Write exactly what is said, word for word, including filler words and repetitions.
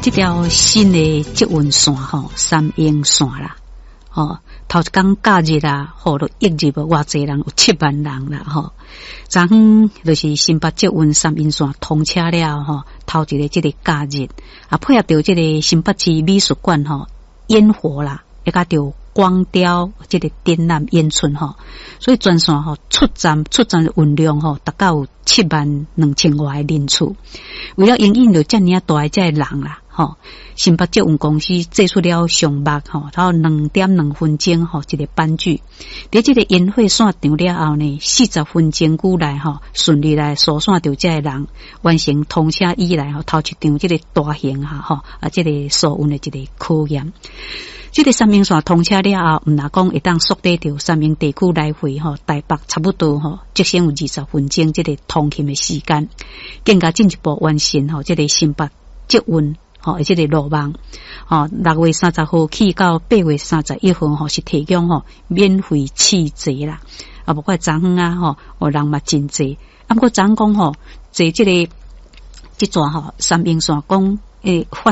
这条新的捷运线吼，三英线啦，吼头一天假日啊，吼都一日无偌济人，有七万人啦，吼。昨昏就是新北捷运三英线通车了吼，头一个这个假日啊，配合到这个新北市美术馆吼烟火啦，也甲着光雕这个展览演出吼，所以全线吼出站出站的运量吼达到有七万两千外的人次。为了营运到遮尔啊大的这个人啦，吼，新北捷运公司制出了上目吼，然后两点两分钟吼一个班距，在这个烟火线场了后呢，四十分钟久内吼顺利来疏散到这个人，完成通车以来吼头一场这个大型哈吼啊这个所运的这个考验。这个三明线通车了后，毋若讲会当缩短到三明地区来回吼，台北差不多吼，只剩有二十分钟这个通勤的时间，更加进一步完成吼，这个新北捷运吼，而且个路网吼，六月三十号起到八月三十一号吼，是提供吼免费试坐啦。啊，不过昨昏啊吼，哦人嘛真济，啊不过昨讲吼，坐这个这段吼三明线讲诶发